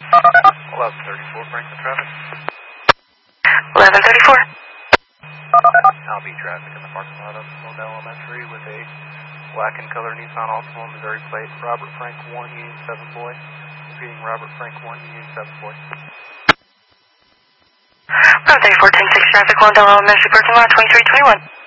1134, Franklin traffic. 1134. I'll be traffic in the parking lot of Lone Elementary with a black and color Nissan Altima Missouri plate, Robert Frank 1, Union 7 Boy. Repeating, Robert Frank 1, Union 7 Boy. 34, 10-6 traffic, Lone Elementary parking lot, 2321.